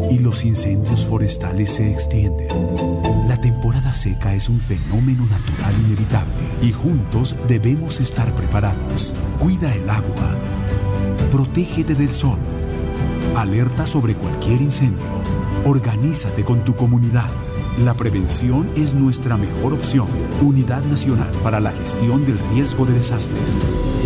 y los incendios forestales se extienden. La temporada seca es un fenómeno natural inevitable y juntos debemos estar preparados. Cuida el agua. Protégete del sol. Alerta sobre cualquier incendio. Organízate con tu comunidad. La prevención es nuestra mejor opción. Unidad Nacional para la Gestión del Riesgo de Desastres.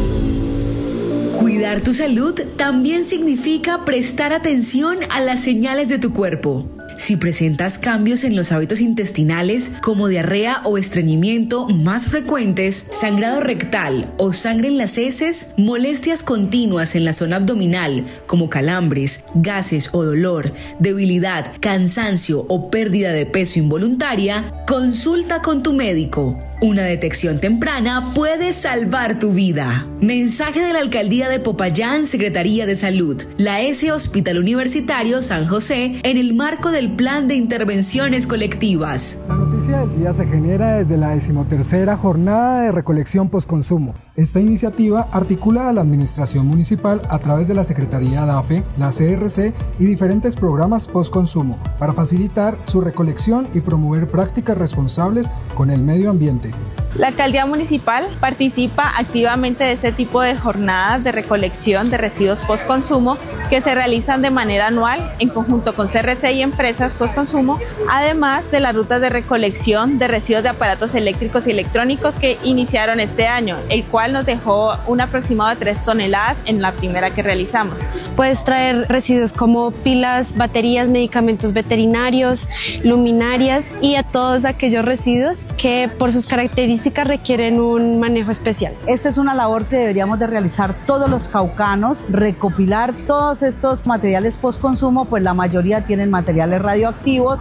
Cuidar tu salud también significa prestar atención a las señales de tu cuerpo. Si presentas cambios en los hábitos intestinales como diarrea o estreñimiento más frecuentes, sangrado rectal o sangre en las heces, molestias continuas en la zona abdominal como calambres, gases o dolor, debilidad, cansancio o pérdida de peso involuntaria, consulta con tu médico. Una detección temprana puede salvar tu vida. Mensaje de la Alcaldía de Popayán, Secretaría de Salud, la S. Hospital Universitario San José, en el marco del Plan de Intervenciones Colectivas. La noticia del día se genera desde la 13ª Jornada de Recolección Postconsumo. Esta iniciativa articula a la Administración Municipal a través de la Secretaría DAFE, la CRC y diferentes programas postconsumo para facilitar su recolección y promover prácticas responsables con el medio ambiente. La Alcaldía Municipal participa activamente de este tipo de jornadas de recolección de residuos postconsumo que se realizan de manera anual en conjunto con CRC y empresas postconsumo, además de las rutas de recolección de residuos de aparatos eléctricos y electrónicos que iniciaron este año, el cual nos dejó un aproximado de 3 toneladas en la primera que realizamos. Puedes traer residuos como pilas, baterías, medicamentos veterinarios, luminarias y a todos aquellos residuos que por sus características requieren un manejo especial. Esta es una labor que deberíamos de realizar todos los caucanos, recopilar todos estos materiales postconsumo, pues la mayoría tienen materiales radioactivos.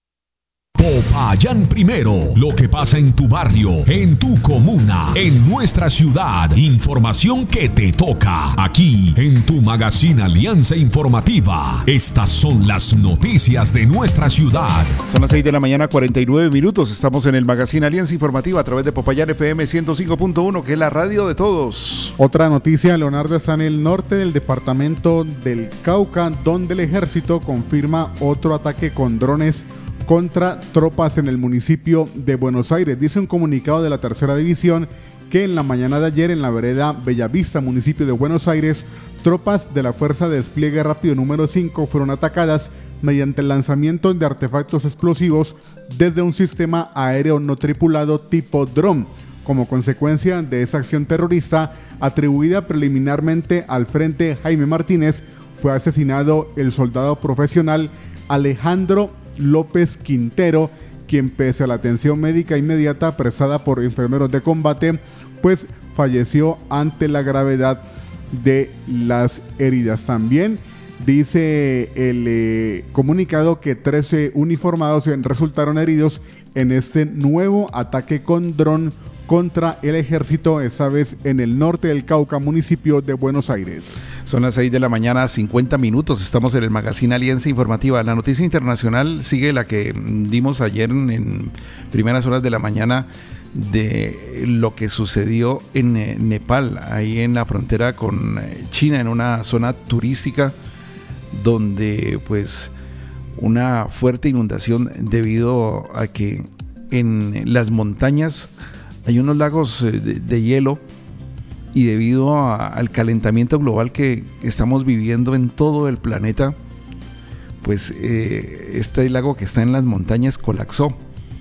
Popayán Primero, lo que pasa en tu barrio, en tu comuna, en nuestra ciudad. Información que te toca aquí en tu magazine Alianza Informativa. Estas son las noticias de nuestra ciudad. Son las 6 de la mañana, 49 minutos. Estamos en el magazine Alianza Informativa a través de Popayán FM 105.1, que es la radio de todos. Otra noticia, Leonardo, está en el norte del departamento del Cauca, donde el ejército confirma otro ataque con drones contra tropas en el municipio de Buenos Aires. Dice un comunicado de la tercera división que en la mañana de ayer en la vereda Bellavista, municipio de Buenos Aires, tropas de la Fuerza de Despliegue Rápido número 5 fueron atacadas mediante el lanzamiento de artefactos explosivos desde un sistema aéreo no tripulado tipo dron. Como consecuencia de esa acción terrorista atribuida preliminarmente al Frente Jaime Martínez, fue asesinado el soldado profesional Alejandro López Quintero, quien pese a la atención médica inmediata prestada por enfermeros de combate, pues falleció ante la gravedad de las heridas. También dice el comunicado que 13 uniformados resultaron heridos en este nuevo ataque con dron contra el ejército, esta vez en el norte del Cauca, municipio de Buenos Aires. Son las 6 de la mañana, 50 minutos. Estamos en el magazine Alianza Informativa. La noticia internacional sigue la que dimos ayer en primeras horas de la mañana de lo que sucedió en Nepal, ahí en la frontera con China, en una zona turística donde pues una fuerte inundación debido a que en las montañas hay unos lagos de hielo, y debido al calentamiento global que estamos viviendo en todo el planeta, pues este lago que está en las montañas colapsó,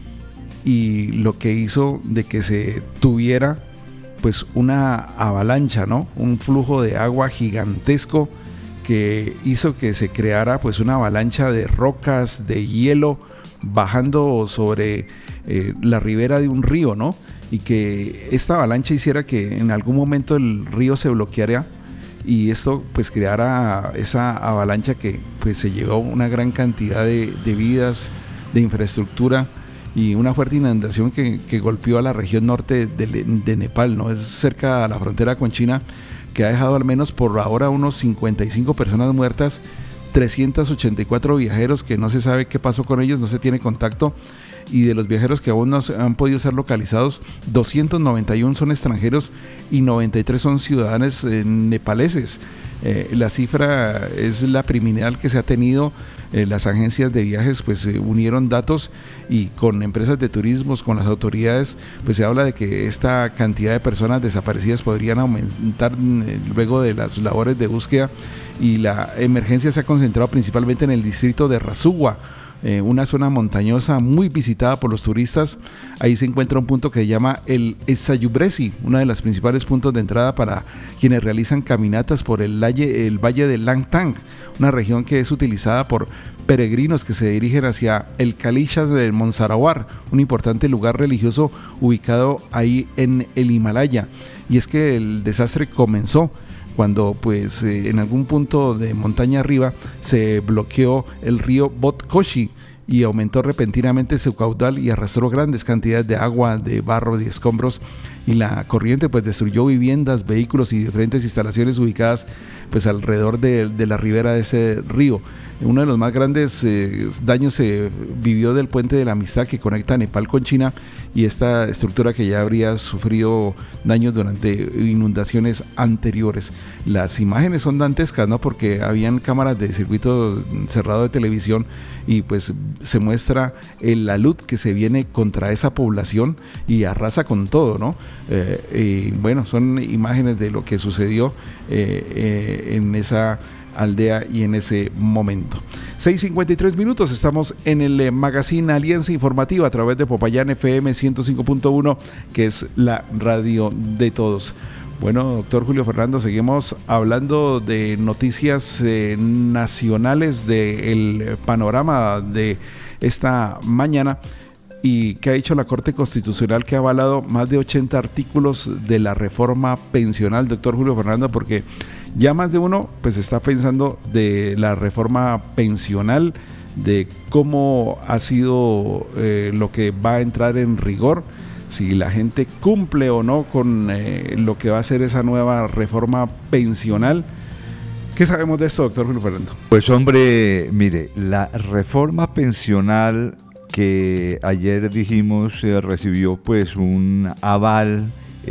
y lo que hizo de que se tuviera pues una avalancha, ¿no? Un flujo de agua gigantesco que hizo que se creara pues una avalancha de rocas, de hielo, bajando sobre la ribera de un río, ¿no? Y que esta avalancha hiciera que en algún momento el río se bloqueara, y esto pues creara esa avalancha que pues se llevó una gran cantidad de vidas, de infraestructura, y una fuerte inundación que golpeó a la región norte de Nepal, ¿no? Es cerca a la frontera con China, que ha dejado al menos por ahora unos 55 personas muertas, 384 viajeros que no se sabe qué pasó con ellos, no se tiene contacto, y de los viajeros que aún no han podido ser localizados, 291 son extranjeros y 93 son ciudadanos nepaleses. La cifra es la preliminar que se ha tenido. Las agencias de viajes pues unieron datos y con empresas de turismos, con las autoridades, pues se habla de que esta cantidad de personas desaparecidas podrían aumentar luego de las labores de búsqueda, y la emergencia se ha concentrado principalmente en el distrito de Razúa, una zona montañosa muy visitada por los turistas. Ahí se encuentra un punto que se llama el Sayubresi, uno de los principales puntos de entrada para quienes realizan caminatas por el valle de Langtang, una región que es utilizada por peregrinos que se dirigen hacia el Kalisha de Monsarawar, un importante lugar religioso ubicado ahí en el Himalaya. Y es que el desastre comenzó cuando pues en algún punto de montaña arriba se bloqueó el río Botkoshi y aumentó repentinamente su caudal y arrastró grandes cantidades de agua, de barro y escombros, y la corriente pues destruyó viviendas, vehículos y diferentes instalaciones ubicadas pues alrededor de la ribera de ese río. Uno de los más grandes daños se vivió del puente de la Amistad que conecta Nepal con China, y esta estructura que ya habría sufrido daños durante inundaciones anteriores. Las imágenes son dantescas, ¿no? Porque habían cámaras de circuito cerrado de televisión y pues se muestra la luz que se viene contra esa población y arrasa con todo, ¿no? Y bueno, son imágenes de lo que sucedió en esa aldea y en ese momento. 6:53 minutos, estamos en el Magazine Alianza Informativa a través de Popayán FM 105.1, que es la radio de todos. Bueno, doctor Julio Fernando, seguimos hablando de noticias nacionales, del panorama de esta mañana. ¿Y qué ha hecho la Corte Constitucional, que ha avalado más de 80 artículos de la reforma pensional, doctor Julio Fernando? Porque ya más de uno pues está pensando de la reforma pensional, de cómo ha sido lo que va a entrar en rigor, si la gente cumple o no con lo que va a ser esa nueva reforma pensional. ¿Qué sabemos de esto, doctor Julio Fernando? Pues hombre, mire, la reforma pensional que ayer dijimos recibió pues un aval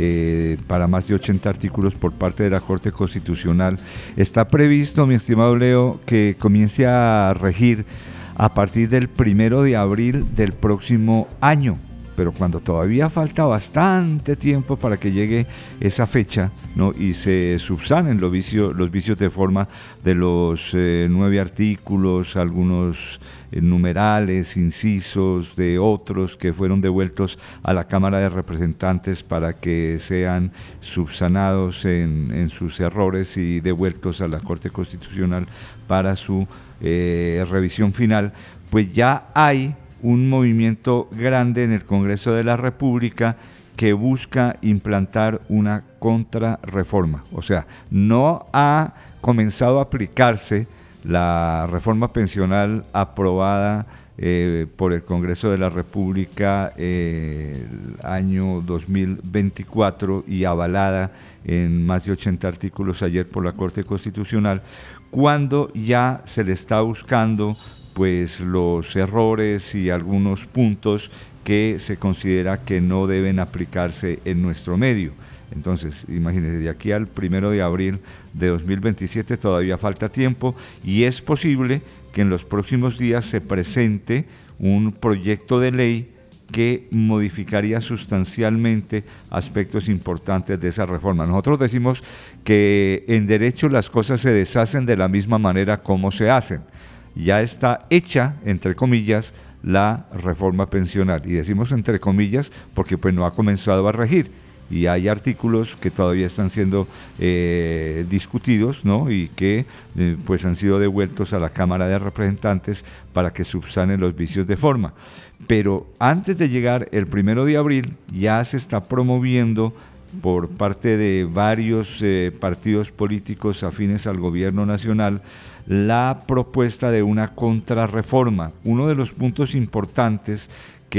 para más de 80 artículos por parte de la Corte Constitucional. Está previsto, mi estimado Leo, que comience a regir a partir del 1 de abril del próximo año, pero cuando todavía falta bastante tiempo para que llegue esa fecha, ¿no? Y se subsanen los vicios de forma de los 9 artículos, algunos numerales, incisos de otros que fueron devueltos a la Cámara de Representantes para que sean subsanados en sus errores y devueltos a la Corte Constitucional para su revisión final. Pues ya hay un movimiento grande en el Congreso de la República que busca implantar una contrarreforma. O sea, no ha comenzado a aplicarse la reforma pensional aprobada por el Congreso de la República el año 2024 y avalada en más de 80 artículos ayer por la Corte Constitucional, cuando ya se le está buscando pues los errores y algunos puntos que se considera que no deben aplicarse en nuestro medio. Entonces, imagínense, de aquí al 1 de abril de 2027 todavía falta tiempo, y es posible que en los próximos días se presente un proyecto de ley que modificaría sustancialmente aspectos importantes de esa reforma. Nosotros decimos que en derecho las cosas se deshacen de la misma manera como se hacen. Ya está hecha, entre comillas, la reforma pensional, y decimos entre comillas porque pues no ha comenzado a regir, y hay artículos que todavía están siendo discutidos, ¿no? Y que pues han sido devueltos a la Cámara de Representantes para que subsanen los vicios de forma. Pero antes de llegar el 1 de abril ya se está promoviendo por parte de varios partidos políticos afines al gobierno nacional la propuesta de una contrarreforma. Uno de los puntos importantes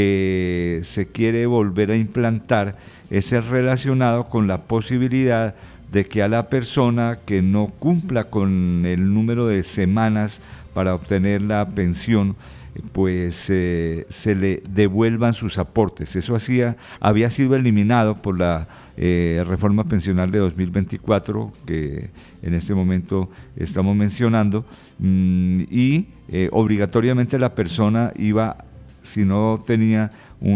que se quiere volver a implantar es el relacionado con la posibilidad de que a la persona que no cumpla con el número de semanas para obtener la pensión, pues se le devuelvan sus aportes. Eso había sido eliminado por la reforma pensional de 2024 que en este momento estamos mencionando, y obligatoriamente la persona iba, si no tenía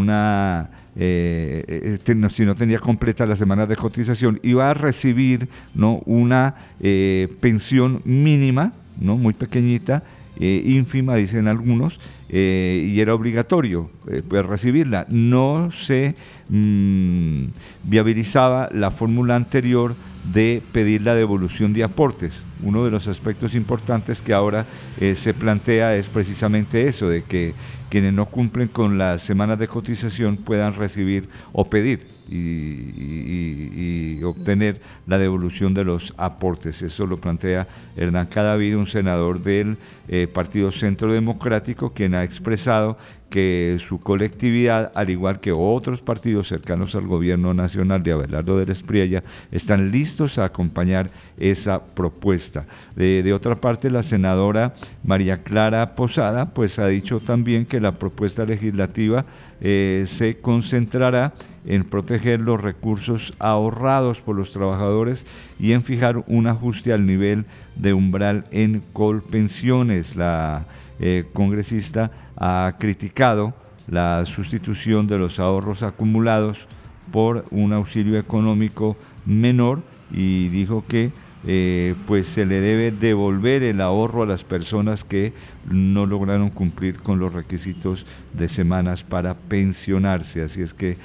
si no tenía completa las semanas de cotización, iba a recibir, ¿no?, una pensión mínima, ¿no?, muy pequeñita, ínfima, dicen algunos, y era obligatorio pues recibirla. No se viabilizaba la fórmula anterior de pedir la devolución de aportes. Uno de los aspectos importantes que ahora se plantea es precisamente eso, de que quienes no cumplen con las semanas de cotización puedan recibir o pedir y obtener la devolución de los aportes. Eso lo plantea Hernán Cadavid, un senador del Partido Centro Democrático, quien ha expresado que su colectividad, al igual que otros partidos cercanos al gobierno nacional de Abelardo del Espriella, están listos a acompañar esa propuesta. De otra parte, la senadora María Clara Posada pues ha dicho también que la propuesta legislativa se concentrará en proteger los recursos ahorrados por los trabajadores y en fijar un ajuste al nivel de umbral en Colpensiones. La congresista ha criticado la sustitución de los ahorros acumulados por un auxilio económico menor y dijo que pues se le debe devolver el ahorro a las personas que no lograron cumplir con los requisitos de semanas para pensionarse. Así es que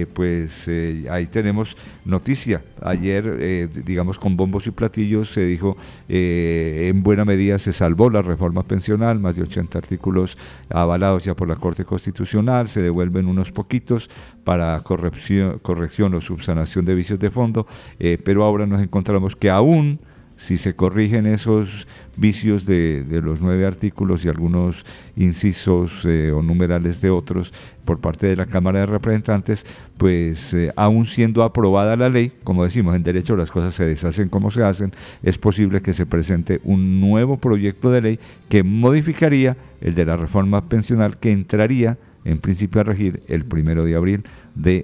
ahí tenemos noticia. Ayer, digamos, con bombos y platillos se dijo en buena medida se salvó la reforma pensional, más de 80 artículos avalados ya por la Corte Constitucional, se devuelven unos poquitos para corrección o subsanación de vicios de fondo, pero ahora nos encontramos que aún si se corrigen esos vicios de los 9 artículos y algunos incisos o numerales de otros por parte de la Cámara de Representantes, pues aún siendo aprobada la ley, como decimos, en derecho las cosas se deshacen como se hacen, es posible que se presente un nuevo proyecto de ley que modificaría el de la reforma pensional, que entraría en principio a regir el 1 de abril de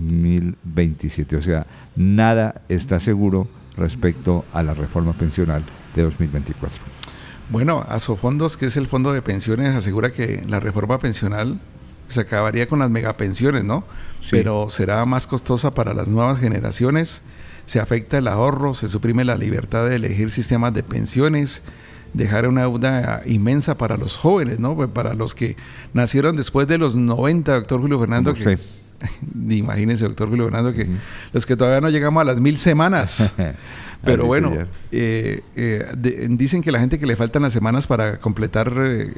2027. O sea, nada está seguro respecto a la reforma pensional de 2024. Bueno, Asofondos, que es el fondo de pensiones, asegura que la reforma pensional se acabaría con las megapensiones, ¿no? Sí. Pero será más costosa para las nuevas generaciones, se afecta el ahorro, se suprime la libertad de elegir sistemas de pensiones, dejar una deuda inmensa para los jóvenes, ¿no? Pues para los que nacieron después de los 90, doctor Julio Fernando, que imagínense, doctor Julio Fernando, que los que todavía no llegamos a las 1000 semanas. Pero bueno, dicen que la gente que le faltan las semanas para completar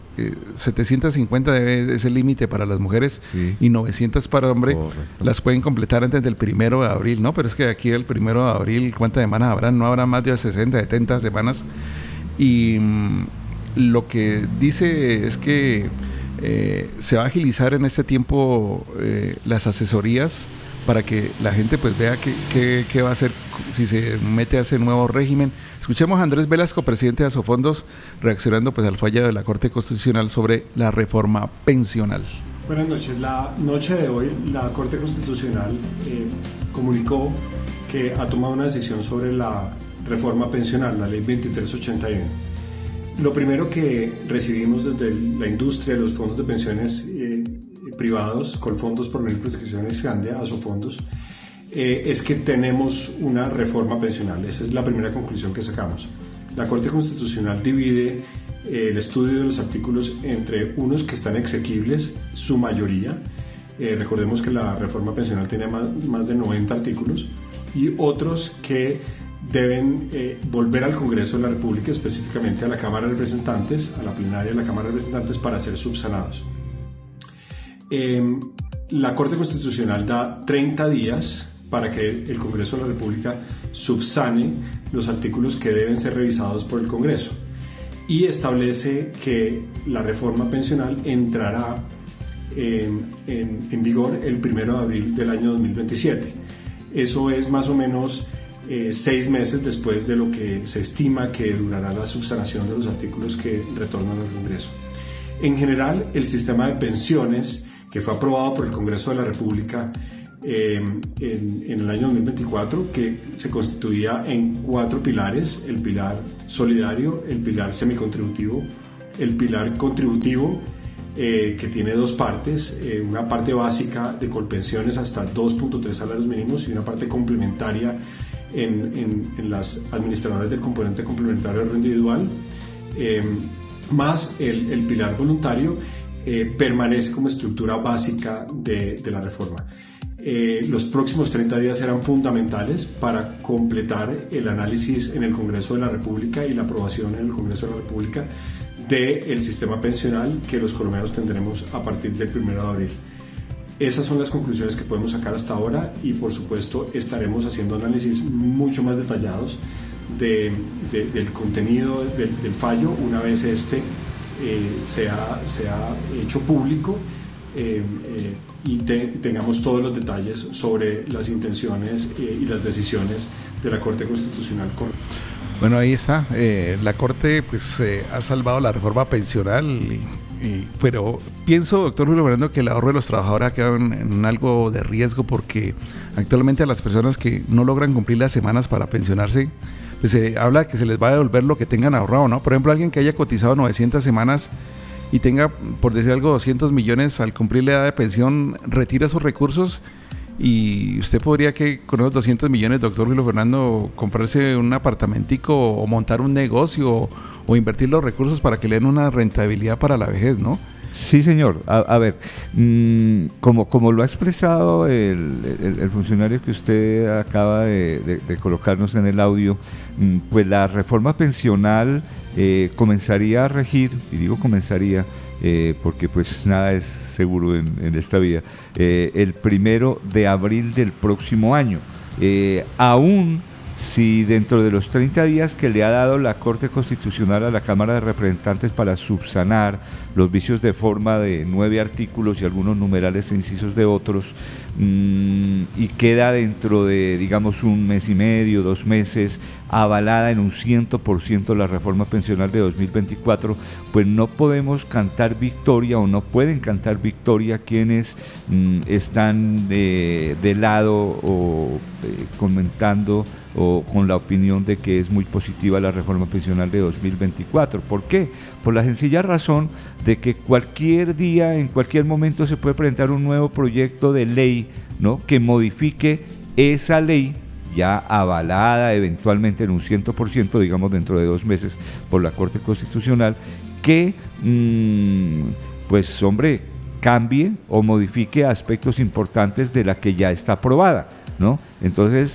750 es el límite para las mujeres, sí, y 900 para hombre. Correcto. Las pueden completar antes del 1 de abril, ¿no? Pero es que aquí el 1 de abril, ¿cuántas semanas habrán? No habrá más de 60, 70 semanas. Y lo que dice es que se va a agilizar en este tiempo las asesorías para que la gente pues vea qué va a hacer si se mete a ese nuevo régimen. Escuchemos a Andrés Velasco, presidente de Asofondos, reaccionando pues al fallo de la Corte Constitucional sobre la reforma pensional. Buenas noches. La noche de hoy la Corte Constitucional comunicó que ha tomado una decisión sobre la reforma pensional, la ley 2381. Lo primero que recibimos desde la industria de los fondos de pensiones privados, Colfondos, Porvenir, Prospecciones, Scandia, Asofondos, es que tenemos una reforma pensional. Esa es la primera conclusión que sacamos. La Corte Constitucional divide el estudio de los artículos entre unos que están exequibles, su mayoría, recordemos que la reforma pensional tiene más de 90 artículos, y otros que deben volver al Congreso de la República, específicamente a la Cámara de Representantes, a la plenaria de la Cámara de Representantes, para ser subsanados. La Corte Constitucional da 30 días para que el Congreso de la República subsane los artículos que deben ser revisados por el Congreso, y establece que la reforma pensional entrará en vigor el 1 de abril del año 2027. Eso es más o menos 6 meses después de lo que se estima que durará la subsanación de los artículos que retornan al Congreso. En general, el sistema de pensiones que fue aprobado por el Congreso de la República en el año 2024, que se constituía en 4 pilares: el pilar solidario, el pilar semicontributivo, el pilar contributivo, que tiene 2 partes, una parte básica de colpensiones hasta 2.3 salarios mínimos y una parte complementaria en las administradoras del componente complementario de ahorro individual, más el pilar voluntario, permanece como estructura básica de la reforma. Los próximos 30 días serán fundamentales para completar el análisis en el Congreso de la República y la aprobación en el Congreso de la República del sistema pensional que los colombianos tendremos a partir del 1 de abril. Esas son las conclusiones que podemos sacar hasta ahora y por supuesto estaremos haciendo análisis mucho más detallados del contenido del fallo una vez sea hecho público y tengamos todos los detalles sobre las intenciones y las decisiones de la Corte Constitucional. Bueno, ahí está. La Corte ha salvado la reforma pensional, pero pienso, doctor Julio Fernando, que el ahorro de los trabajadores ha quedado en algo de riesgo, porque actualmente a las personas que no logran cumplir las semanas para pensionarse, pues se habla que se les va a devolver lo que tengan ahorrado, ¿no? Por ejemplo, alguien que haya cotizado 900 semanas y tenga, por decir algo, 200 millones al cumplir la edad de pensión, retira sus recursos. Y usted podría que con esos 200 millones, doctor Julio Fernando, comprarse un apartamentico o montar un negocio o invertir los recursos para que le den una rentabilidad para la vejez, ¿no? Sí, señor. A ver, como lo ha expresado el funcionario que usted acaba de colocarnos en el audio, pues la reforma pensional comenzaría a regir, y digo comenzaría, porque pues nada es seguro en esta vida, el 1 de abril del próximo año. Aún si dentro de los 30 días que le ha dado la Corte Constitucional a la Cámara de Representantes para subsanar los vicios de forma de 9 artículos y algunos numerales e incisos de otros, y queda dentro de, digamos, 1 mes y medio, 2 meses, avalada en un 100% la reforma pensional de 2024, pues no podemos cantar victoria, o no pueden cantar victoria quienes están de lado o comentando o con la opinión de que es muy positiva la reforma pensional de 2024. ¿Por qué? Por la sencilla razón de que cualquier día, en cualquier momento, se puede presentar un nuevo proyecto de ley, ¿no?, que modifique esa ley ya avalada eventualmente en un 100%, digamos dentro de 2 meses, por la Corte Constitucional, que, pues hombre, cambie o modifique aspectos importantes de la que ya está aprobada, ¿no? Entonces,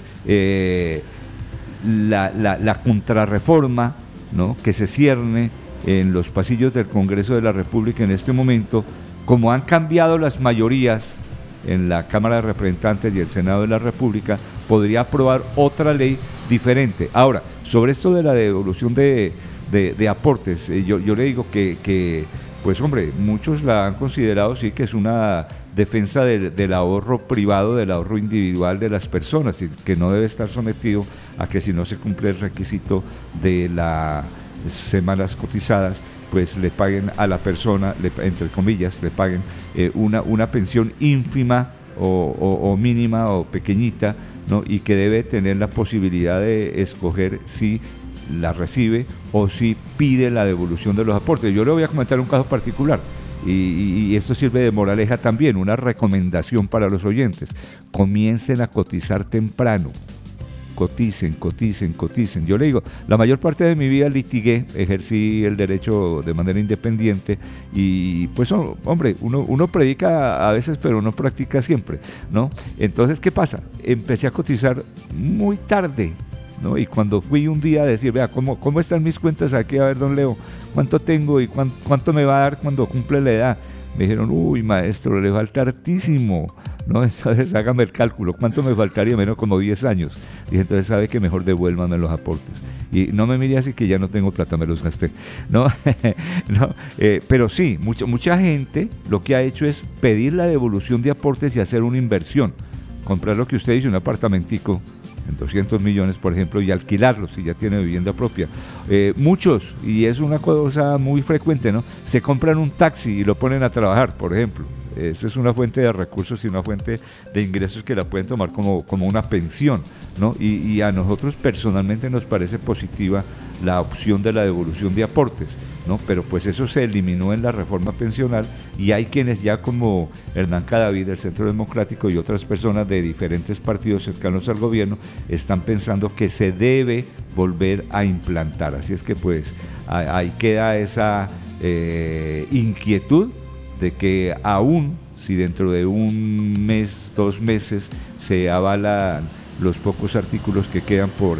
la contrarreforma, ¿no?, que se cierne en los pasillos del Congreso de la República en este momento, como han cambiado las mayorías en la Cámara de Representantes y el Senado de la República, podría aprobar otra ley diferente. Ahora, sobre esto de la devolución de aportes, yo le digo que, pues hombre, muchos la han considerado, sí, que es una defensa del ahorro privado, del ahorro individual de las personas, y que no debe estar sometido a que si no se cumple el requisito de las semanas cotizadas, pues le paguen a la persona, entre comillas, le paguen una pensión ínfima o mínima o pequeñita, ¿no?, y que debe tener la posibilidad de escoger si la recibe o si pide la devolución de los aportes. Yo le voy a comentar un caso particular, y esto sirve de moraleja también, una recomendación para los oyentes: comiencen a cotizar temprano. Coticen. Yo le digo, la mayor parte de mi vida litigué, ejercí el derecho de manera independiente, y pues hombre, uno predica a veces, pero no practica siempre, ¿no? Entonces, ¿qué pasa? Empecé a cotizar muy tarde, ¿no? Y cuando fui un día a decir, vea, ¿cómo están mis cuentas aquí? A ver, don Leo, ¿cuánto tengo y cuánto me va a dar cuando cumple la edad? Me dijeron, uy, maestro, le falta hartísimo, ¿no? Entonces hágame el cálculo, ¿cuánto me faltaría? Menos como 10 años. Dije, entonces sabe que mejor devuélvame los aportes. Y no me mire así que ya no tengo plata, me los gasté, ¿no? No, pero sí, mucha gente lo que ha hecho es pedir la devolución de aportes y hacer una inversión. Comprar lo que usted dice, un apartamentico en 200 millones, por ejemplo, y alquilarlos si ya tiene vivienda propia. Muchos, y es una cosa muy frecuente, ¿no? Se compran un taxi y lo ponen a trabajar, por ejemplo. Esa es una fuente de recursos y una fuente de ingresos que la pueden tomar como una pensión, ¿no? Y a nosotros personalmente nos parece positiva la opción de la devolución de aportes, ¿no? Pero pues eso se eliminó en la reforma pensional y hay quienes ya, como Hernán Cadavid del Centro Democrático y otras personas de diferentes partidos cercanos al gobierno, están pensando que se debe volver a implantar. Así es que pues ahí queda esa inquietud de que aún si dentro de un mes, 2 meses se avalan los pocos artículos que quedan por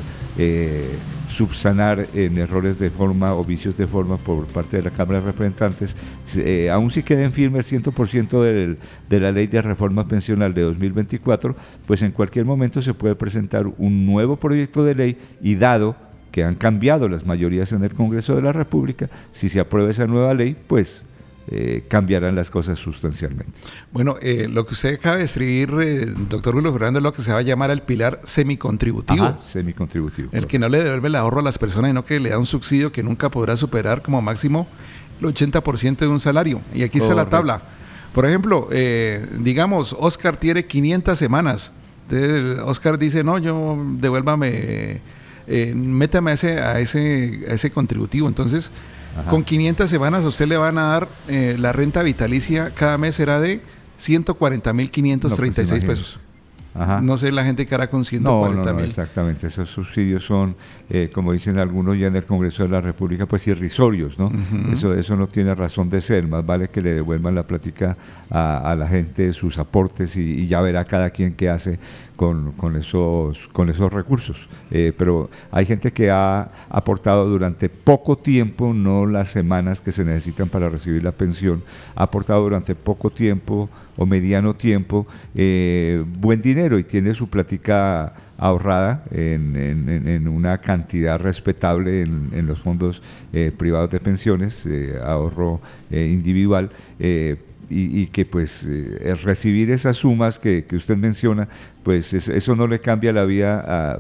subsanar en errores de forma o vicios de forma por parte de la Cámara de Representantes, aún si queda en firme el 100% de la ley de reforma pensional de 2024, pues en cualquier momento se puede presentar un nuevo proyecto de ley y dado que han cambiado las mayorías en el Congreso de la República, si se aprueba esa nueva ley, pues cambiarán las cosas sustancialmente. Bueno, lo que usted acaba de escribir, doctor Julio Fernando, es lo que se va a llamar el pilar semicontributivo. Ajá, semicontributivo. El que no le devuelve el ahorro a las personas, sino que le da un subsidio que nunca podrá superar como máximo el 80% de un salario. Y aquí está la tabla. Por ejemplo, digamos, Oscar tiene 500 semanas. Entonces, Oscar dice, no, yo devuélvame, métame a ese contributivo. Entonces, ajá, con 500 semanas a usted le van a dar la renta vitalicia cada mes será de 140.536 pesos. Ajá. No sé la gente que hará con 140.000. No, exactamente. Esos subsidios son, como dicen algunos ya en el Congreso de la República, pues irrisorios, ¿no? Uh-huh. Eso no tiene razón de ser. Más vale que le devuelvan la plática a la gente, sus aportes, y ya verá cada quien qué hace con esos recursos. Pero hay gente que ha aportado durante poco tiempo, no las semanas que se necesitan para recibir la pensión, ha aportado durante poco tiempo o mediano tiempo buen dinero y tiene su plática ahorrada en una cantidad respetable en los fondos privados de pensiones, ahorro individual, y que pues recibir esas sumas que usted menciona, pues eso no le cambia la vida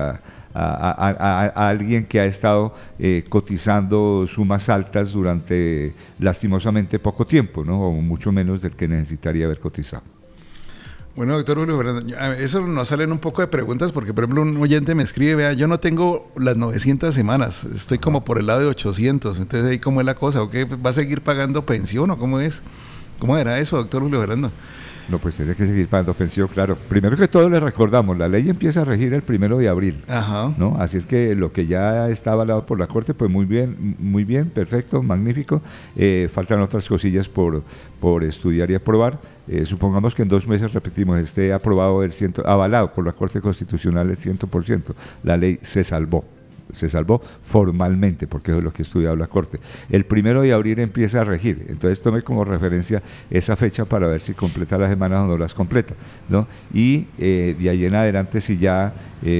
a alguien que ha estado cotizando sumas altas durante lastimosamente poco tiempo, ¿no? O mucho menos del que necesitaría haber cotizado. Bueno, doctor Julio Fernando, eso nos salen un poco de preguntas porque, por ejemplo, un oyente me escribe, vea, yo no tengo las 900 semanas, estoy como por el lado de 800, entonces ahí cómo es la cosa, ¿o qué? ¿Va a seguir pagando pensión o cómo es? ¿Cómo era eso, doctor Julio Fernando? No, pues tiene que seguir pagando pensión, claro. Primero que todo le recordamos, la ley empieza a regir el 1 de abril, ajá, ¿no? Así es que lo que ya está avalado por la Corte, pues muy bien, perfecto, magnífico. Faltan otras cosillas por estudiar y aprobar. Supongamos que en 2 meses, repetimos, esté aprobado avalado por la Corte Constitucional el 100%. La ley se salvó formalmente, porque eso es lo que ha estudiado la Corte. El 1 de abril empieza a regir, entonces tome como referencia esa fecha para ver si completa las semanas o no las completa, ¿no? Y de ahí en adelante, si ya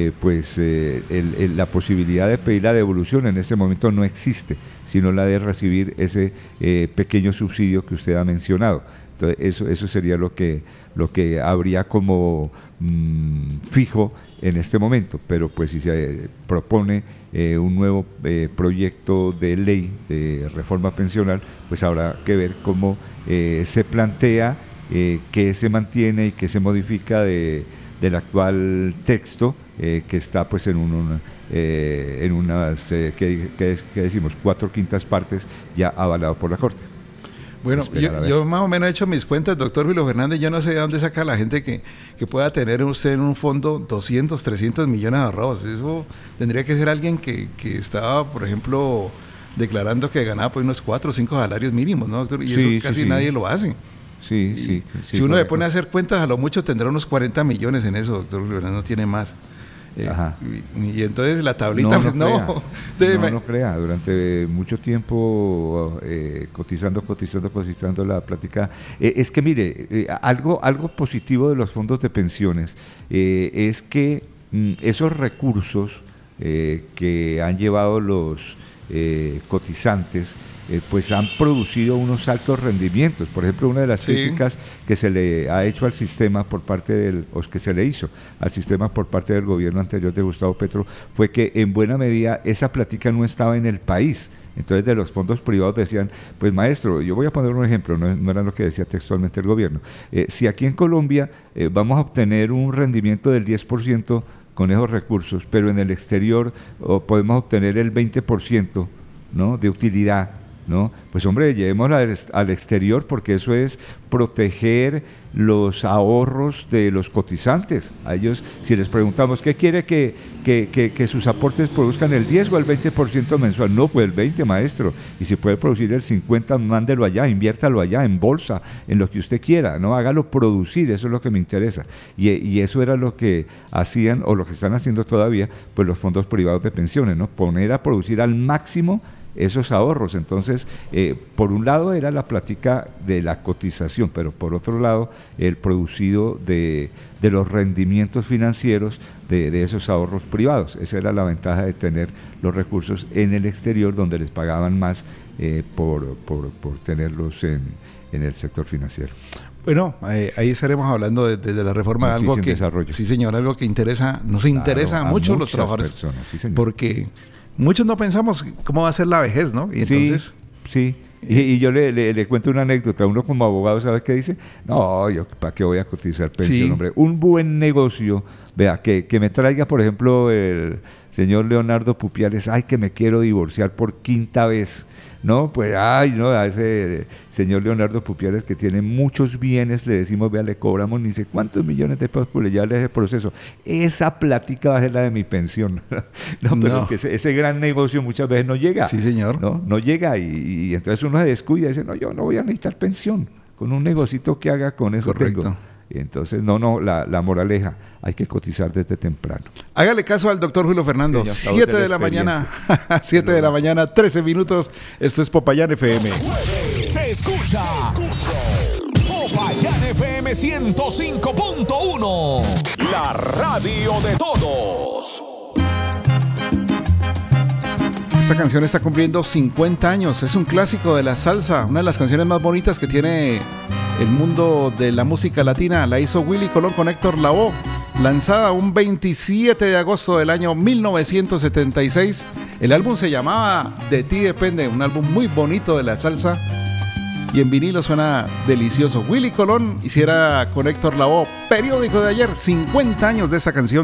la posibilidad de pedir la devolución en este momento no existe, sino la de recibir ese pequeño subsidio que usted ha mencionado. Entonces eso sería lo que habría como fijo en este momento, pero pues si se propone un nuevo proyecto de ley de reforma pensional, pues habrá que ver cómo se plantea, qué se mantiene y qué se modifica del actual texto que está pues en unas que decimos 4/5 partes ya avalado por la Corte. Bueno, yo más o menos he hecho mis cuentas, doctor Julio Fernández. Yo no sé de dónde saca la gente que pueda tener usted en un fondo 200, 300 millones de ahorrados. Eso tendría que ser alguien que estaba, por ejemplo, declarando que ganaba pues unos 4 o 5 salarios mínimos, ¿no, doctor? Y eso casi nadie lo hace. Sí, si uno le pone a hacer cuentas, a lo mucho tendrá unos 40 millones en eso, doctor Julio Fernández, no tiene más. Y entonces la tablita no crea, durante mucho tiempo cotizando la plática. Es que mire, algo positivo de los fondos de pensiones es que esos recursos que han llevado los cotizantes, pues han producido unos altos rendimientos. Por ejemplo, una de las críticas que se le ha hecho al sistema por parte que se le hizo al sistema por parte del gobierno anterior de Gustavo Petro fue que en buena medida esa plática no estaba en el país. Entonces de los fondos privados decían, pues maestro, yo voy a poner un ejemplo, no era lo que decía textualmente el gobierno. Si aquí en Colombia vamos a obtener un rendimiento del 10% con esos recursos, pero en el exterior podemos obtener el 20%, ¿no?, de utilidad, ¿no? Pues hombre, llevémosla al exterior, porque eso es proteger los ahorros de los cotizantes. A ellos, si les preguntamos, ¿qué quiere que sus aportes produzcan el 10 o el 20% mensual? No, pues el 20, maestro. Y si puede producir el 50, mándelo allá, inviértalo allá, en bolsa, en lo que usted quiera, ¿no? Hágalo producir, eso es lo que me interesa. Y eso era lo que hacían, o lo que están haciendo todavía, pues los fondos privados de pensiones, ¿no? Poner a producir al máximo esos ahorros. Entonces, por un lado era la plática de la cotización, pero por otro lado el producido de los rendimientos financieros de esos ahorros privados. Esa era la ventaja de tener los recursos en el exterior, donde les pagaban más por tenerlos en el sector financiero. Bueno, ahí estaremos hablando de la reforma, algo que desarrollo. Sí, señor, algo que nos interesa mucho a los trabajadores, personas, sí, porque muchos no pensamos cómo va a ser la vejez, ¿no? Y entonces... Sí. Y yo le cuento una anécdota. Uno como abogado, ¿sabe qué dice? No, yo ¿para qué voy a cotizar pensión, hombre? Un buen negocio, vea, que me traiga, por ejemplo, el señor Leonardo Pupiales, ay, que me quiero divorciar por quinta vez. No, pues, ay, no, a ese señor Leonardo Pupiales, que tiene muchos bienes, le decimos, vea, le cobramos ni sé cuántos millones de pesos por llevarle ese proceso. Esa plática va a ser la de mi pensión. No, pero es que ese gran negocio muchas veces no llega. Sí, señor. No llega y entonces uno se descuida y dice, no, yo no voy a necesitar pensión. Con un negocito que haga con eso correcto. Tengo. Y entonces, la moraleja, hay que cotizar desde temprano. Hágale caso al doctor Julio Fernando, 7 de la mañana, 7 de la mañana, 13 minutos, esto es Popayán FM. Se escucha Popayán FM 105.1, la radio de todos. Esta canción está cumpliendo 50 años, es un clásico de la salsa, una de las canciones más bonitas que tiene el mundo de la música latina. La hizo Willy Colón con Héctor Lavoe, lanzada un 27 de agosto del año 1976. El álbum se llamaba De Ti Depende, un álbum muy bonito de la salsa, y en vinilo suena delicioso. Willy Colón hiciera con Héctor Lavoe Periódico de Ayer, 50 años de esa canción.